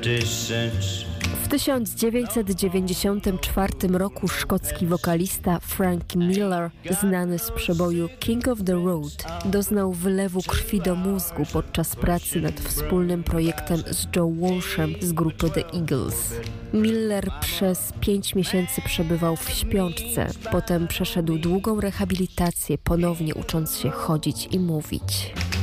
W 1994 roku szkocki wokalista Frank Miller, znany z przeboju King of the Road, doznał wylewu krwi do mózgu podczas pracy nad wspólnym projektem z Joe Walshem z grupy The Eagles. Miller przez 5 miesięcy przebywał w śpiączce, potem przeszedł długą rehabilitację, ponownie ucząc się chodzić i mówić.